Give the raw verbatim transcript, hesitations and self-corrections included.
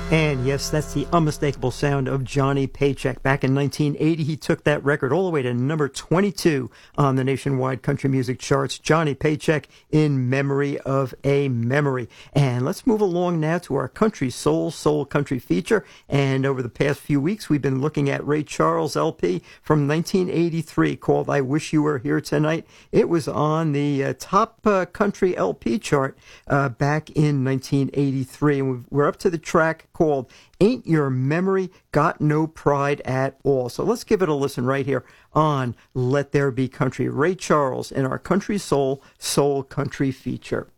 And yes, that's the unmistakable sound of Johnny Paycheck. Back in nineteen eighty, he took that record all the way to number twenty-two on the nationwide country music charts. Johnny Paycheck, In Memory of a Memory. And let's move along now to our country soul, soul country feature. And over the past few weeks, we've been looking at Ray Charles' L P from nineteen eighty-three called I Wish You Were Here Tonight. It was on the uh, top uh, country L P chart uh, back in nineteen eighty-three. And we're up to the track called Ain't Your Memory Got No Pride at All. So let's give it a listen right here on Let There Be Country. Ray Charles in our Country Soul, Soul Country feature.